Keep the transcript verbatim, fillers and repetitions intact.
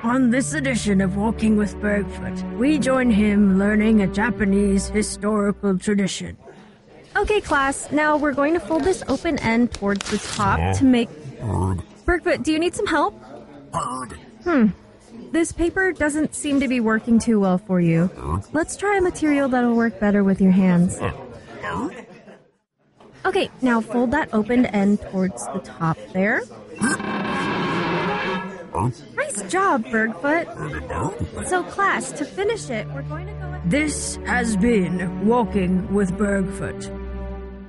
On this edition of Walking with Bergfoot, we join him learning a Japanese historical tradition. Okay, class, now we're going to fold this open end towards the top to make... Bird. Bergfoot, do you need some help? Bird. Hmm. This paper doesn't seem to be working too well for you. Let's try a material that'll work better with your hands. Okay, now fold that opened end towards the top there. Nice job, Bergfoot. So, class, to finish it, we're going to go ahead... This has been Walking with Bergfoot.